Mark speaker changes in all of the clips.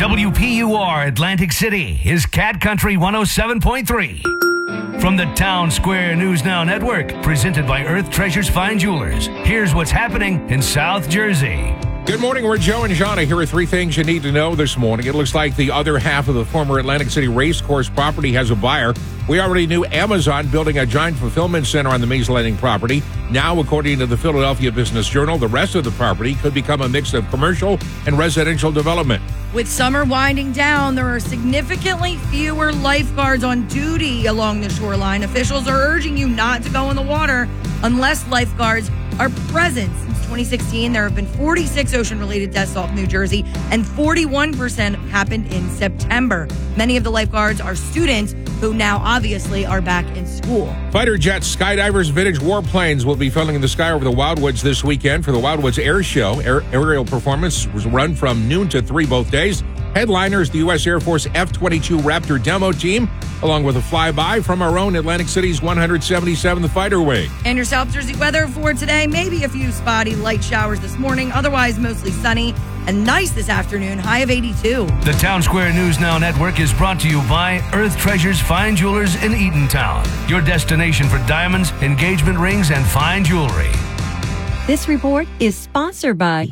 Speaker 1: WPUR Atlantic City is Cat Country 107.3. From the Town Square News Now Network, presented by Earth Treasures Fine Jewelers. Here's what's happening in South Jersey.
Speaker 2: Good morning, we're Joe and Jana. Here are three things you need to know this morning. It looks like the other half of the former Atlantic City Racecourse property has a buyer. We already knew Amazon building a giant fulfillment center on the Mays Landing property. Now, according to the Philadelphia Business Journal, the rest of the property could become a mix of commercial and residential development.
Speaker 3: With summer winding down, there are significantly fewer lifeguards on duty along the shoreline. Officials are urging you not to go in the water unless lifeguards are present. Since 2016, there have been 46 ocean-related deaths off New Jersey, and 41% happened in September. Many of the lifeguards are students who now obviously are back in school.
Speaker 2: Fighter jets, skydivers, vintage warplanes will be filling in the sky over the Wildwoods this weekend for the Wildwoods Air Show. Aerial performance was run from noon to 3 both days. Headliners, the U.S. Air Force F-22 Raptor demo team, along with a flyby from our own Atlantic City's 177th Fighter Wing.
Speaker 3: And your South Jersey weather for today, maybe a few spotty light showers this morning, otherwise mostly sunny and nice this afternoon, high of 82.
Speaker 1: The Town Square News Now Network is brought to you by Earth Treasures Fine Jewelers in Eatontown, your destination for diamonds, engagement rings, and fine jewelry.
Speaker 4: This report is sponsored by...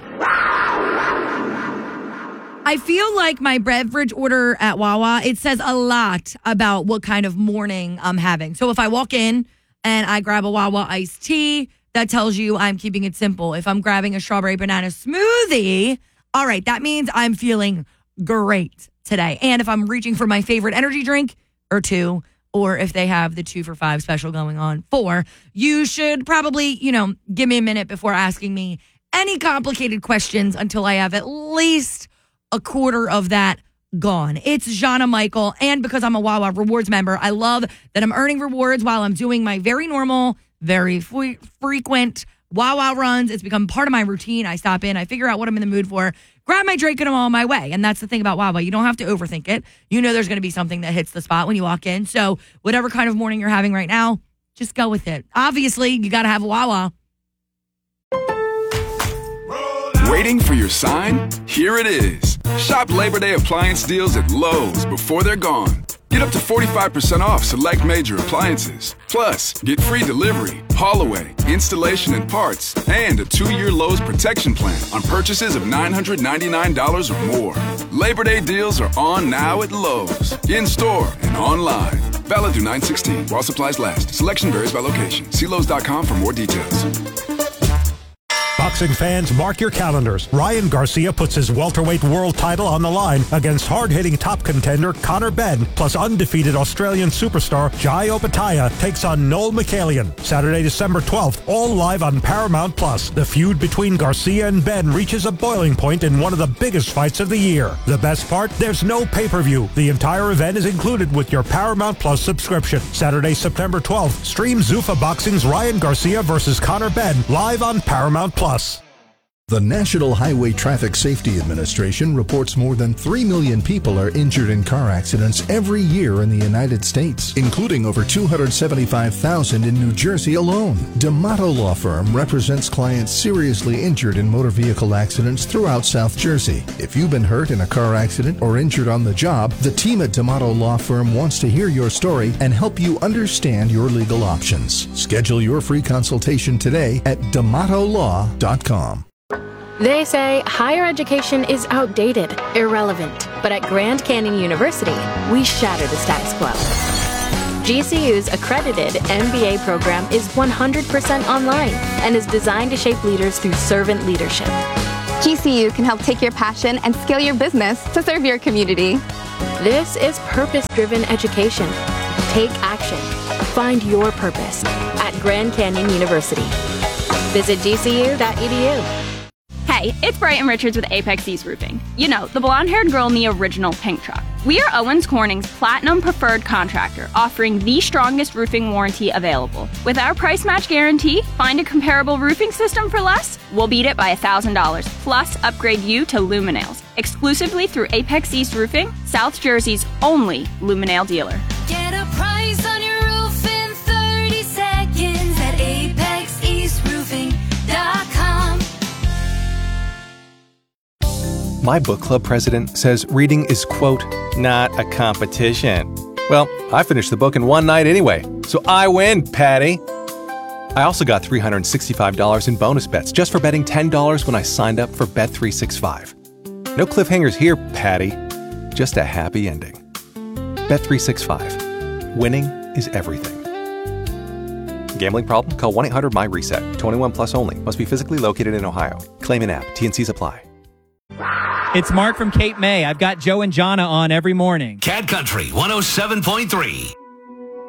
Speaker 3: I feel like my beverage order at Wawa, it says a lot about what kind of morning I'm having. So if I walk in and I grab a Wawa iced tea, that tells you I'm keeping it simple. If I'm grabbing a strawberry banana smoothie, all right, that means I'm feeling great today. And if I'm reaching for my favorite energy drink or two, or if they have the 2 for $5 special going on 4, you should probably, give me a minute before asking me any complicated questions until I have at least a quarter of that gone. It's Jana Michael, and because I'm a Wawa Rewards member, I love that I'm earning rewards while I'm doing my very normal, very frequent Wawa runs. It's become part of my routine. I stop in, I figure out what I'm in the mood for, grab my drink, and I'm on my way. And that's the thing about Wawa. You don't have to overthink it. You know there's going to be something that hits the spot when you walk in. So whatever kind of morning you're having right now, just go with it. Obviously, you got to have a Wawa.
Speaker 5: Waiting for your sign? Here it is. Shop Labor Day appliance deals at Lowe's before they're gone. Get up to 45% off select major appliances. Plus, get free delivery, haul away, installation and parts, and a 2-year Lowe's protection plan on purchases of $999 or more. Labor Day deals are on now at Lowe's, in-store and online. Valid through 9/16 while supplies last. Selection varies by location. See Lowe's.com for more details.
Speaker 6: Boxing fans, mark your calendars. Ryan Garcia puts his welterweight world title on the line against hard-hitting top contender Conor Benn, plus undefeated Australian superstar Jai Opetaia takes on Noel McCallion. Saturday, December 12th, all live on Paramount+. The feud between Garcia and Benn reaches a boiling point in one of the biggest fights of the year. The best part? There's no pay-per-view. The entire event is included with your Paramount+ subscription. Saturday, September 12th, stream Zuffa Boxing's Ryan Garcia versus Conor Benn live on Paramount+.
Speaker 7: The National Highway Traffic Safety Administration reports more than 3 million people are injured in car accidents every year in the United States, including over 275,000 in New Jersey alone. D'Amato Law Firm represents clients seriously injured in motor vehicle accidents throughout South Jersey. If you've been hurt in a car accident or injured on the job, the team at D'Amato Law Firm wants to hear your story and help you understand your legal options. Schedule your free consultation today at D'AmatoLaw.com.
Speaker 8: They say higher education is outdated, irrelevant. But at Grand Canyon University, we shatter the status quo. GCU's accredited MBA program is 100% online and is designed to shape leaders through servant leadership.
Speaker 9: GCU can help take your passion and scale your business to serve your community.
Speaker 8: This is purpose-driven education. Take action. Find your purpose at Grand Canyon University. Visit gcu.edu.
Speaker 10: Hey, it's Brighton Richards with Apex East Roofing. You know, the blonde-haired girl in the original pink truck. We are Owens Corning's Platinum Preferred Contractor, offering the strongest roofing warranty available. With our price match guarantee, find a comparable roofing system for less? We'll beat it by $1,000, plus upgrade you to Luminails. Exclusively through Apex East Roofing, South Jersey's only Luminail dealer.
Speaker 11: Get a price on your roof in 30 seconds at ApexEastRoofing.com.
Speaker 12: My book club president says reading is, quote, not a competition. Well, I finished the book in one night anyway, so I win, Patty. I also got $365 in bonus bets just for betting $10 when I signed up for Bet365. No cliffhangers here, Patty. Just a happy ending. Bet365. Winning is everything. Gambling problem? Call 1-800-MY-RESET. 21 plus only. Must be physically located in Ohio. Claim in app. T&Cs apply.
Speaker 13: It's Mark from Cape May. I've got Joe and Jonna on every morning.
Speaker 1: Cat Country 107.3.